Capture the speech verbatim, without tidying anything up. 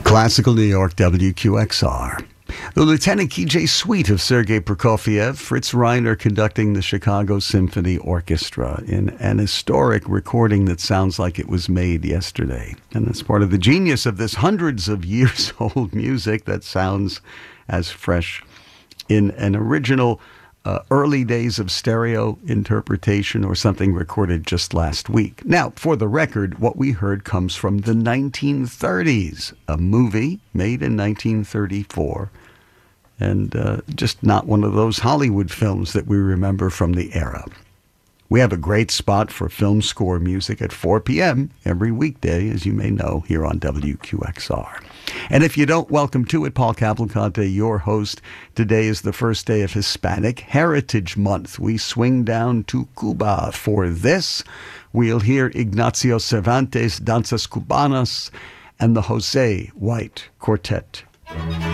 Classical New York, W Q X R. The Lieutenant K J Suite of Sergei Prokofiev, Fritz Reiner conducting the Chicago Symphony Orchestra in an historic recording that sounds like it was made yesterday. And that's part of the genius of this hundreds of years old music that sounds as fresh in an original uh, early days of stereo interpretation or something recorded just last week. Now, for the record, what we heard comes from the nineteen thirties, a movie made in nineteen thirty-four. And uh, just not one of those Hollywood films that we remember from the era. We have a great spot for film score music at four p.m. every weekday, as you may know, here on W Q X R. And if you don't, welcome to it. Paul Cavalcante, your host. Today is the first day of Hispanic Heritage Month. We swing down to Cuba for this. We'll hear Ignacio Cervantes' Danzas Cubanas and the Jose White Quartet.